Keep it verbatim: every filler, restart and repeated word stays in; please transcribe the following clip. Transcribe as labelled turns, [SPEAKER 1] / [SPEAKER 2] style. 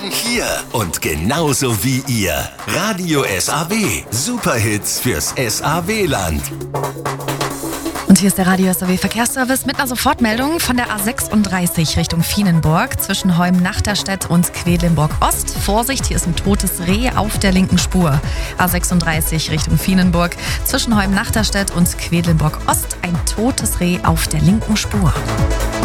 [SPEAKER 1] Von hier und genauso wie ihr. Radio S A W. Superhits fürs S A W-Land.
[SPEAKER 2] Und hier ist der Radio S A W Verkehrsservice mit einer Sofortmeldung von der A sechsunddreißig Richtung Vienenburg zwischen Heum-Nachterstedt und Quedlinburg-Ost. Vorsicht, hier ist ein totes Reh auf der linken Spur. A sechsunddreißig Richtung Vienenburg zwischen Heum-Nachterstedt und Quedlinburg-Ost ein totes Reh auf der linken Spur.